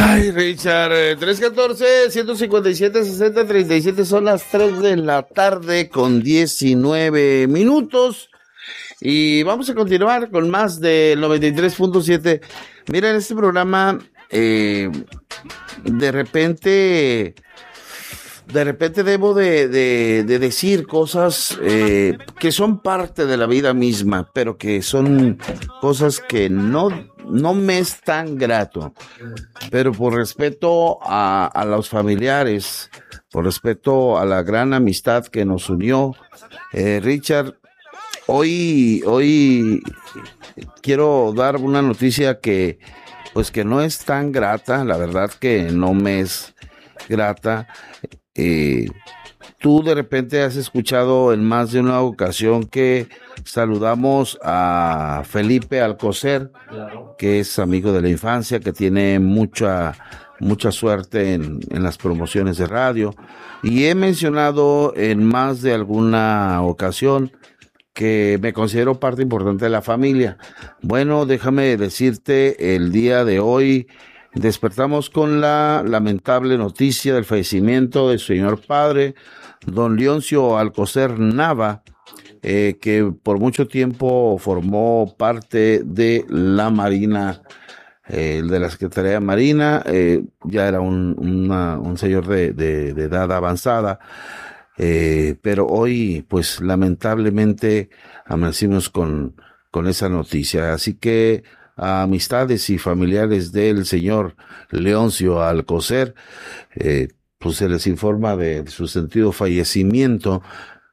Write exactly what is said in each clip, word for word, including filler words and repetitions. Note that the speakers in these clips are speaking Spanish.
Ay, Richard, eh, tres uno cuatro, uno cinco siete, seis cero tres siete, son las tres de la tarde con diecinueve minutos y vamos a continuar con más del noventa y tres punto siete. Mira, en este programa, eh, de repente, de repente debo de, de, de decir cosas eh, que son parte de la vida misma, pero que son cosas que no, no me es tan grato. Pero por respeto a, a los familiares, por respeto a la gran amistad que nos unió, eh, Richard, hoy, hoy quiero dar una noticia que, pues que no es tan grata, la verdad que no me es grata. Eh, tú de repente has escuchado en más de una ocasión que saludamos a Felipe Alcocer, claro, que es amigo de la infancia, que tiene mucha mucha suerte en, en las promociones de radio, y he mencionado en más de alguna ocasión que me considero parte importante de la familia. Bueno, déjame decirte, el día de hoy despertamos con la lamentable noticia del fallecimiento de su señor padre, don Leoncio Alcocer Nava, eh, que por mucho tiempo formó parte de la Marina, eh, de la Secretaría de Marina, eh, ya era un, una, un señor de, de, de edad avanzada, eh, pero hoy, pues lamentablemente, amanecimos con, con esa noticia. Así que a amistades y familiares del señor Leoncio Alcocer, eh, pues se les informa de su sentido fallecimiento.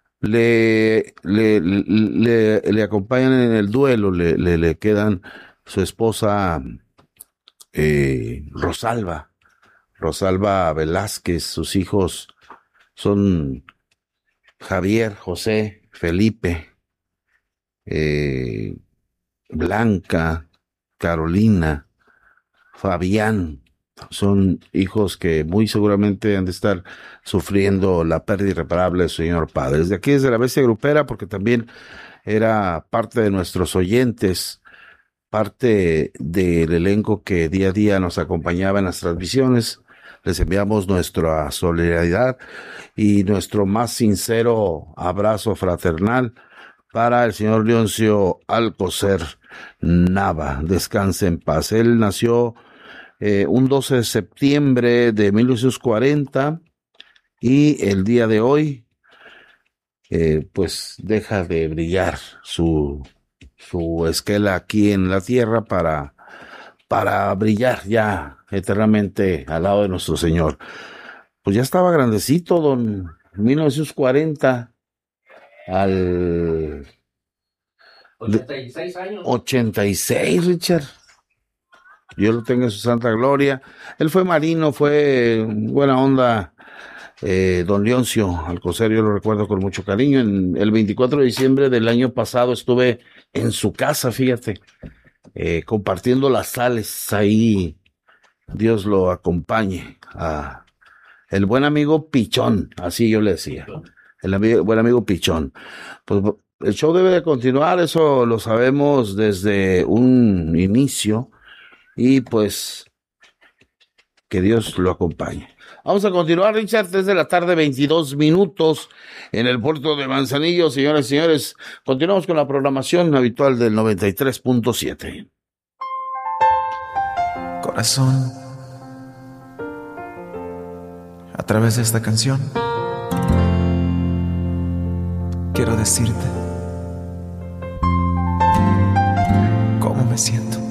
Le, le, le, le acompañan en el duelo, le, le, le quedan su esposa eh, Rosalba, Rosalba Velázquez, sus hijos son Javier, José, Felipe, eh, Blanca, Carolina, Fabián. Son hijos que muy seguramente han de estar sufriendo la pérdida irreparable de su señor padre. Desde aquí, desde la Bestia Grupera, porque también era parte de nuestros oyentes, parte del elenco que día a día nos acompañaba en las transmisiones, les enviamos nuestra solidaridad y nuestro más sincero abrazo fraternal para el señor Leoncio Alcocer Nava. Descanse en paz. Él nació eh, un doce de septiembre de mil novecientos cuarenta y el día de hoy eh, pues deja de brillar su, su esquela aquí en la tierra para, para brillar ya eternamente al lado de nuestro Señor. Pues ya estaba grandecito, don mil novecientos cuarenta, al ochenta y seis años. ochenta y seis, Richard. Dios lo tenga en su santa gloria. Él fue marino, fue buena onda, eh, don Leoncio Alcocer, yo lo recuerdo con mucho cariño. En el veinticuatro de diciembre del año pasado estuve en su casa, fíjate, eh, compartiendo las sales ahí. Dios lo acompañe. Ah, el buen amigo Pichón, así yo le decía. El amigo, buen amigo Pichón. Pues el show debe de continuar, eso lo sabemos desde un inicio, y pues que Dios lo acompañe. Vamos a continuar, Richard, desde la tarde, veintidós minutos, en el puerto de Manzanillo. Señoras y señores, continuamos con la programación habitual del noventa y tres punto siete. Corazón, a través de esta canción quiero decirte cómo me siento.